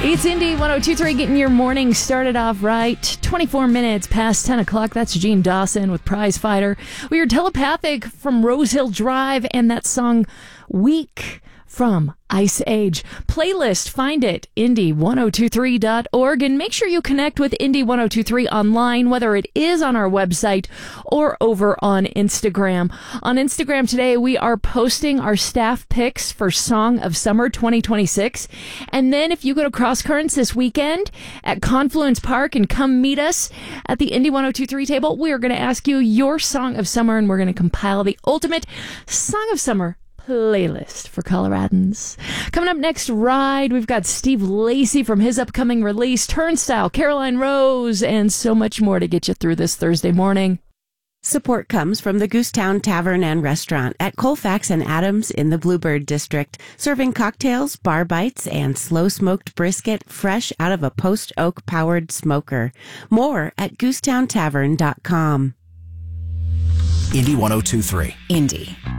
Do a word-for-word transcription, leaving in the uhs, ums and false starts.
It's Indy one oh two point three, getting your morning started off right. twenty-four minutes past ten o'clock. That's Gene Dawson with Prize Fighter. We are Telepathic from Rose Hill Drive, and that song Weak from Ice Age. Playlist, find it, Indy one oh two three dot org, and make sure you connect with Indy one oh two three online, whether it is on our website or over on Instagram. On Instagram today, we are posting our staff picks for Song of Summer twenty twenty-six. And then if you go to Cross Currents this weekend at Confluence Park and come meet us at the Indy one oh two three table, we are going to ask you your Song of Summer, and we're going to compile the ultimate Song of Summer playlist for Coloradans. Coming up next, Ride, we've got Steve Lacy from his upcoming release, Turnstile, Caroline Rose, and so much more to get you through this Thursday morning. Support comes from the Goosetown Tavern and Restaurant at Colfax and Adams in the Bluebird District, serving cocktails, bar bites, and slow-smoked brisket fresh out of a post-oak powered smoker. More at goosetown tavern dot com. Indy one oh two point three. Indy